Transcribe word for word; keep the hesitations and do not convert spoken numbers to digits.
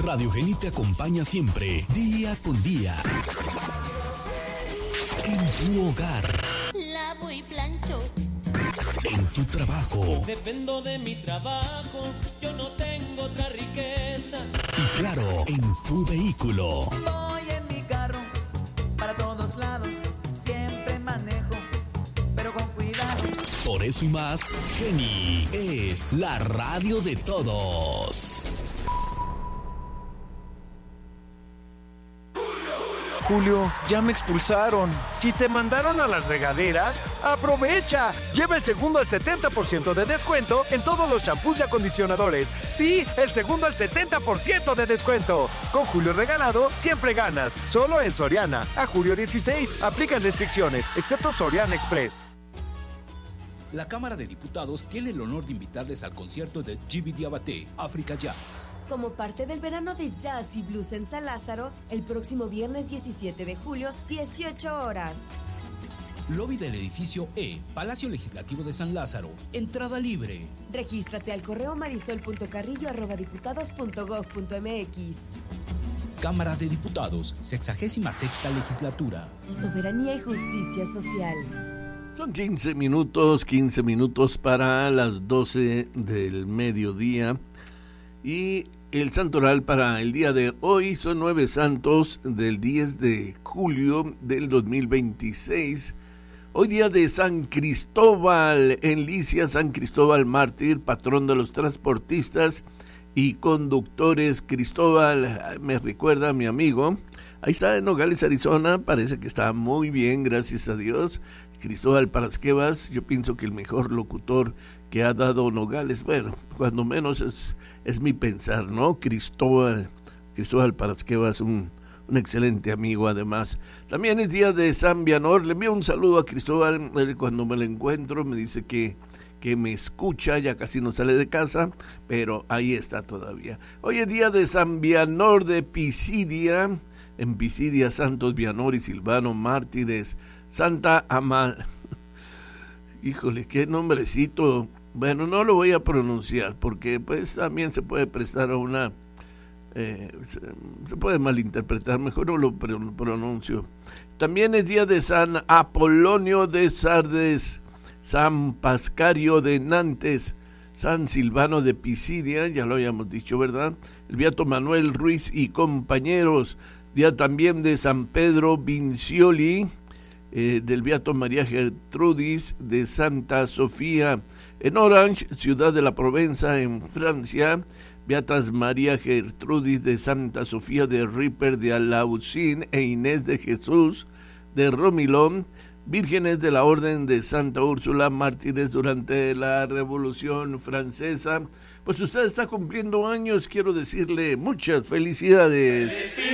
Radio Geni te acompaña siempre, día con día. En tu hogar. Lavo y plancho. En tu trabajo. Dependo de mi trabajo, yo no tengo otra riqueza. Y claro, en tu vehículo. Voy en mi carro, para todos lados, siempre manejo, pero con cuidado. Por eso y más, Geni es la radio de todos. Julio, ya me expulsaron. Si te mandaron a las regaderas, ¡aprovecha! Lleva el segundo al setenta por ciento de descuento en todos los shampoos y acondicionadores. Sí, el segundo al setenta por ciento de descuento. Con Julio Regalado, siempre ganas. Solo en Soriana. A julio dieciséis, aplican restricciones, excepto Soriana Express. La Cámara de Diputados tiene el honor de invitarles al concierto de Djiby Diabaté, África Jazz. Como parte del verano de jazz y blues en San Lázaro, el próximo viernes diecisiete de julio, dieciocho horas. Lobby del edificio E, Palacio Legislativo de San Lázaro. Entrada libre. Regístrate al correo marisol punto carrillo arroba diputados punto gob punto mx. Cámara de Diputados, sexagésima sexta legislatura. Soberanía y justicia social. Son quince minutos, quince minutos para las doce del mediodía. Y el santoral para el día de hoy son nueve santos del diez de julio del dos mil veintiséis. Hoy día de San Cristóbal en Licia, San Cristóbal mártir, patrón de los transportistas y conductores. Cristóbal me recuerda a mi amigo. Ahí está en Nogales, Arizona. Parece que está muy bien, gracias a Dios. Cristóbal Parasquevas, yo pienso que el mejor locutor que ha dado Nogales, bueno, cuando menos es, es mi pensar, ¿no? Cristóbal, Cristóbal Parasquevas, un, un excelente amigo además. También es día de San Vianor, le envío un saludo a Cristóbal, él cuando me lo encuentro me dice que, que me escucha, ya casi no sale de casa, pero ahí está todavía. Hoy es día de San Vianor de Pisidia, en Pisidia, Santos Vianor y Silvano, mártires. Santa Amal, híjole, qué nombrecito. Bueno, no lo voy a pronunciar porque pues también se puede prestar a una, eh, se, se puede malinterpretar, mejor no lo pronuncio. También es día de San Apolonio de Sardes, San Pascario de Nantes, San Silvano de Pisidia, ya lo habíamos dicho, ¿verdad? El beato Manuel Ruiz y compañeros. Día también de San Pedro Vincioli, Eh, del beato María Gertrudis de Santa Sofía en Orange, ciudad de la Provenza en Francia. Beatas María Gertrudis de Santa Sofía de Ripper de Alaucín e Inés de Jesús de Romilón, vírgenes de la Orden de Santa Úrsula, mártires durante la Revolución Francesa. Pues usted está cumpliendo años, quiero decirle muchas felicidades.